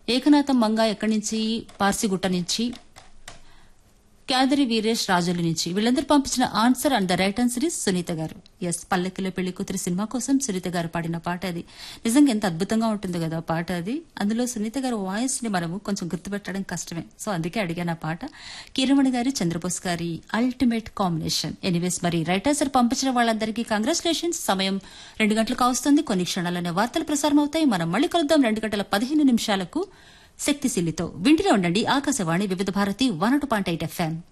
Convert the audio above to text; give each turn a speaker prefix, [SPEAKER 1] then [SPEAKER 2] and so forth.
[SPEAKER 1] ఏకనాథం మంగా ఎక్కడి నుంచి, పార్సిగుట్ట నుంచి, క్యాదరి వీరేష్ రాజుల నుంచి వీళ్ళందరూ పంపించిన answer and the right answer is Sunitha గారు. ఎస్, పల్లెకిలో పెళ్లి కూతురు సినిమా కోసం సునీత గారు పాడిన పాట అది. నిజంగా ఎంత అద్భుతంగా ఉంటుంది కదా పాట అది. అందులో సునీత గారి వాయిస్ ని మనము కొంచెం గుర్తుపెట్టడం కష్టమే. సో అందుకే అడిగాను ఆ పాట. కిరమణి గారి, చంద్రబోస్ గారి అల్టిమేట్ కాంబినేషన్. ఎనీవేస్, మరి రైట్ ఆన్సర్ పంపించిన వాళ్ళందరికీ కంగ్రాచులేషన్స్. సమయం 2 గంటలకు కావస్తుంది. కొన్ని క్షణాలనే వార్తలు ప్రసారం అవుతాయి. మనం మళ్ళీ కలుద్దాం 2:15 శక్తిశీలితో. వింటూనే ఉండండి ఆకాశవాణి వివిధ భారతి 102.8 FM.